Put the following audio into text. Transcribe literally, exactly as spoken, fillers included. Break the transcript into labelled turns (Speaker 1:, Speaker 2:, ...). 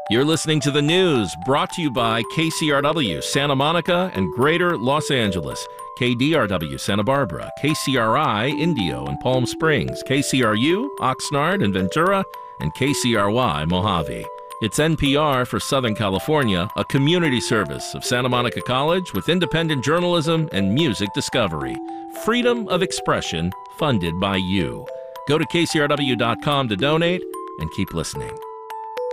Speaker 1: You're listening to the news brought to you by K C R W Santa Monica and Greater Los Angeles, K D R W Santa Barbara, K C R I Indio and Palm Springs, K C R U Oxnard and Ventura, and K C R Y Mojave. It's N P R for Southern California, a community service of Santa Monica College with independent journalism and music discovery. Freedom of expression funded by you. Go to K C R W dot com to donate and keep listening.